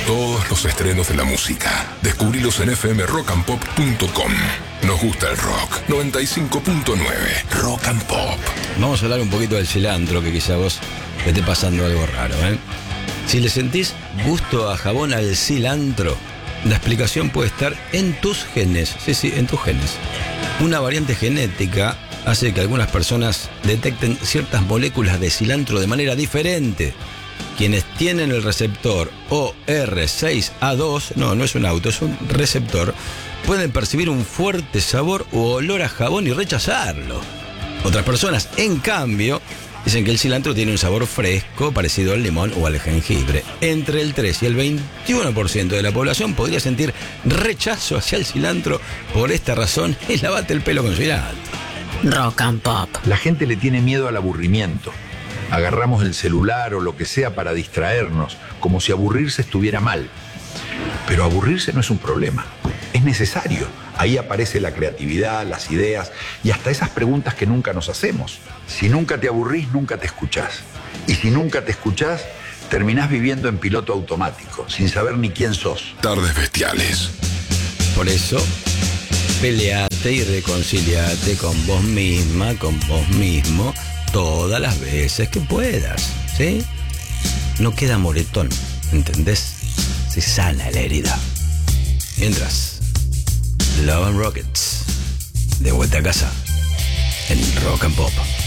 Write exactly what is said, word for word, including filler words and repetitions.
Todos los estrenos de la música. Descubrilos en f m rock and pop punto com. Nos gusta el rock. noventa y cinco punto nueve. Rock and Pop. Vamos a hablar un poquito del cilantro, que quizá vos te esté pasando algo raro, ¿eh? Si le sentís gusto a jabón al cilantro, la explicación puede estar en tus genes. Sí, sí, en tus genes. Una variante genética hace que algunas personas detecten ciertas moléculas de cilantro de manera diferente. Quienes tienen el receptor O R seis A dos, no, no es un auto, es un receptor, pueden percibir un fuerte sabor u olor a jabón y rechazarlo. Otras personas, en cambio, dicen que el cilantro tiene un sabor fresco, parecido al limón o al jengibre. Entre el tres y el veintiuno por ciento de la población podría sentir rechazo hacia el cilantro. Por esta razón, y lavate el pelo con cilantro. Rock and Pop. La gente le tiene miedo al aburrimiento. Agarramos el celular o lo que sea para distraernos, como si aburrirse estuviera mal. Pero aburrirse no es un problema, es necesario. Ahí aparece la creatividad, las ideas y hasta esas preguntas que nunca nos hacemos. Si nunca te aburrís, nunca te escuchás. Y si nunca te escuchás, terminás viviendo en piloto automático, sin saber ni quién sos. Tardes bestiales. Por eso, peleate y reconciliate con vos misma, con vos mismo, todas las veces que puedas, ¿sí? No queda moretón, ¿entendés? Se sana la herida. Mientras, Love and Rockets, de vuelta a casa, en Rock and Pop.